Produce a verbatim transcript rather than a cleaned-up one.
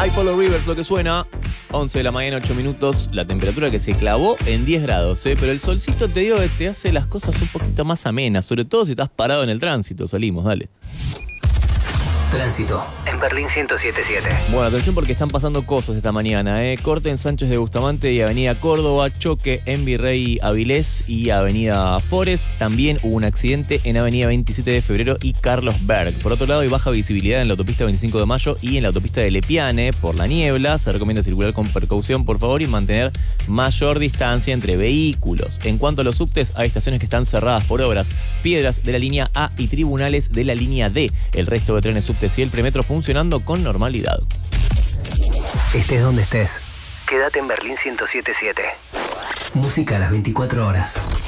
I Follow Rivers, lo que suena. once de la mañana, ocho minutos. La temperatura que se clavó en diez grados, ¿eh? Pero el solcito, te digo, que te hace las cosas un poquito más amenas. Sobre todo si estás parado en el tránsito. Salimos, dale. Tránsito en Berlín ciento siete punto siete. Bueno, atención porque están pasando cosas esta mañana, ¿eh? Corte en Sánchez de Bustamante y Avenida Córdoba, choque en Virrey Avilés y Avenida Forest. También hubo un accidente en Avenida veintisiete de febrero y Carlos Berg. Por otro lado, hay baja visibilidad en la autopista veinticinco de mayo y en la autopista de Lepiane por la niebla. Se recomienda circular con precaución, por favor, y mantener mayor distancia entre vehículos. En cuanto a los subtes, hay estaciones que están cerradas por obras, Piedras de la línea A y Tribunales de la línea D. El resto de trenes subtes y el premetro funcionando con normalidad. Estés donde estés, quédate en Berlín ciento siete punto siete. Música a las veinticuatro horas.